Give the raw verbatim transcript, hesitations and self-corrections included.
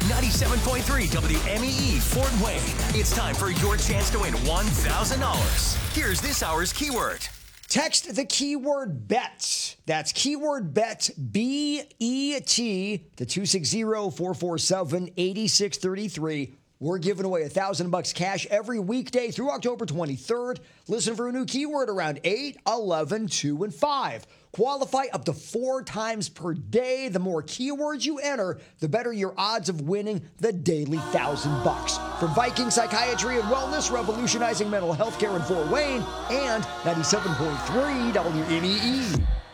ninety-seven point three W M E E Fort Wayne. It's time for your chance to win one thousand dollars. Here's this hour's keyword. Text the keyword BET. That's keyword BET, B E T, to two six zero, four four seven, eight six three three. We're giving away a thousand bucks cash every weekday through October twenty-third. Listen for a new keyword around eight, eleven, two, and five. Qualify up to four times per day. The more keywords you enter, the better your odds of winning the daily thousand bucks. From Viking Psychiatry and Wellness, revolutionizing mental health care in Fort Wayne, and ninety-seven point three W M E E.